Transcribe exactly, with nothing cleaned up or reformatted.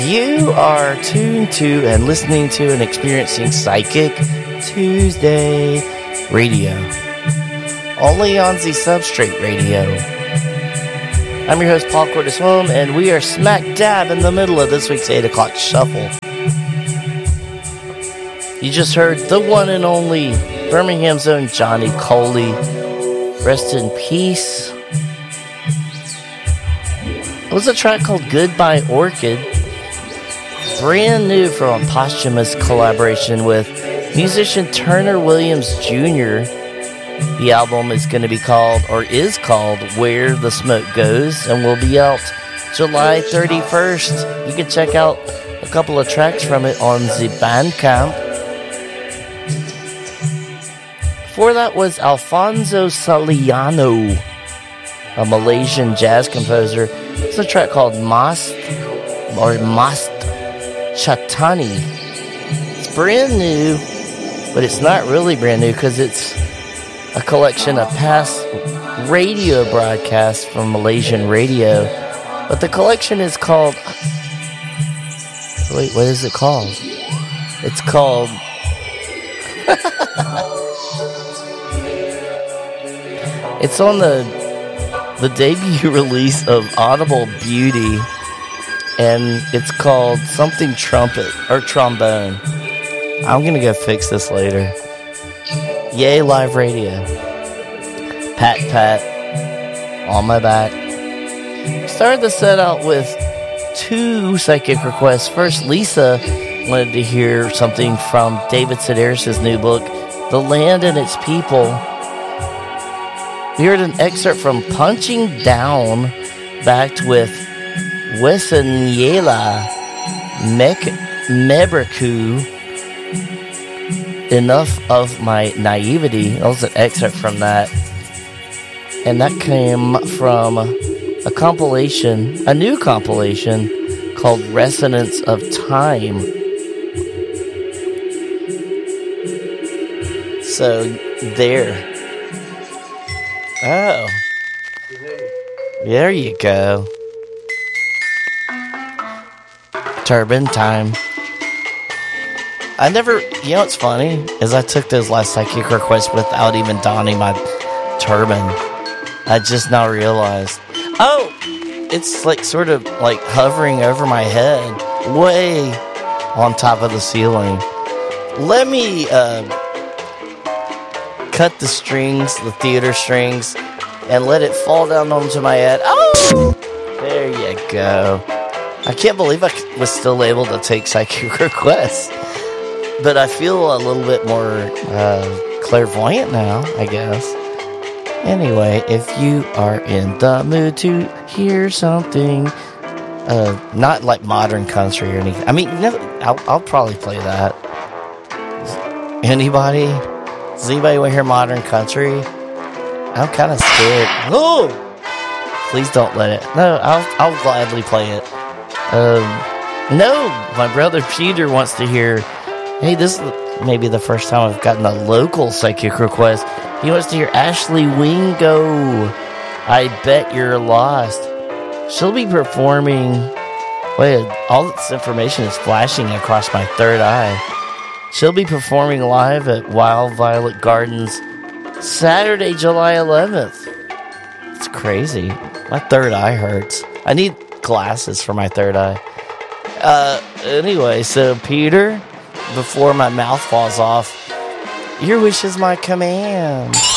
You are tuned to and listening to and experiencing Psychic Tuesday Radio. Only on the Substrate Radio. I'm your host, Paul Cordes-Wilm, and we are smack dab in the middle of this week's eight o'clock shuffle. You just heard the one and only Birmingham's own Johnny Coley. Rest in peace. It was a track called Goodbye Orchid. Brand new from a posthumous collaboration with musician Turner Williams Junior The album is going to be called, or is called, Where the Smoke Goes, and will be out July thirty-first. You can check out a couple of tracks from it on the Bandcamp. Before that was Alfonso Saliano, a Malaysian jazz composer. It's a track called Mast, or Mast Chatani. It's brand new, but it's not really brand new because it's a collection of past radio broadcasts from Malaysian radio. But the collection is called... Wait, what is it called? It's called... It's on the the debut release of Audible Beauty, and it's called something trumpet or trombone. I'm gonna go fix this later. Yay, live radio. Pat pat on my back. Started the set out with two psychic requests. First, Lisa wanted to hear something from David Sedaris' new book, The Land and Its People. We heard an excerpt from Punching Down, backed with Wesanyela Mek Mebraku. Enough of My Naivety. That was an excerpt from that. And that came from a compilation, a new compilation called Resonance of Time. So, there. Oh. There you go. Turban time. I never, you know what's funny? Is I took those last psychic requests without even donning my turban. I just now realized. Oh! It's like sort of like hovering over my head. Way on top of the ceiling. Let me, uh... cut the strings, the theater strings, and let it fall down onto my head. Oh! There you go. I can't believe I was still able to take psychic requests. But I feel a little bit more uh, clairvoyant now, I guess. Anyway, if you are in the mood to hear something, uh, not like modern country or anything. I mean, no, I'll, I'll probably play that. Anybody? Does anybody want to hear modern country? I'm kind of scared. Oh! Please don't let it. No, I'll I'll gladly play it. Um, no, my brother Peter wants to hear. Hey, this is maybe the first time I've gotten a local psychic request. He wants to hear Ashley Wingo. I Bet You're Lost. She'll be performing. Wait, all this information is flashing across my third eye. She'll be performing live at Wild Violet Gardens Saturday, July eleventh. It's crazy. My third eye hurts. I need glasses for my third eye. Uh, anyway, so Peter, before my mouth falls off, your wish is my command.